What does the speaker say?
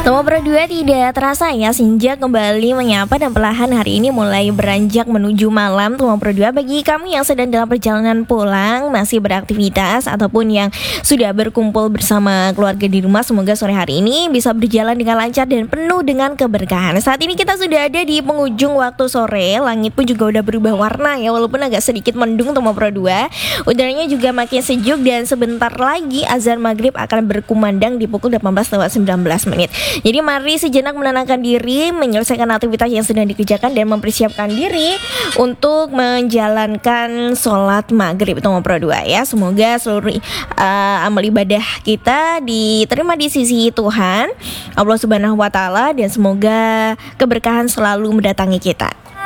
Tomo Pro 2 tidak terasa ya senja kembali menyapa dan perlahan hari ini mulai beranjak menuju malam. Tomo Pro 2 bagi kamu yang sedang dalam perjalanan pulang, masih beraktivitas ataupun yang sudah berkumpul bersama keluarga di rumah, semoga sore hari ini bisa berjalan dengan lancar dan penuh dengan keberkahan. Saat ini kita sudah ada di penghujung waktu sore, langit pun juga udah berubah warna ya, walaupun agak sedikit mendung Tomo Pro 2. Udaranya juga makin sejuk dan sebentar lagi azan maghrib akan berkumandang di pukul 18:19. Jadi mari sejenak menenangkan diri, menyelesaikan aktivitas yang sedang dikerjakan dan mempersiapkan diri untuk menjalankan sholat maghrib Tomo Pro 2 ya. Semoga seluruh amal ibadah kita diterima di sisi Tuhan Allah Subhanahu wa Ta'ala, dan semoga keberkahan selalu mendatangi kita.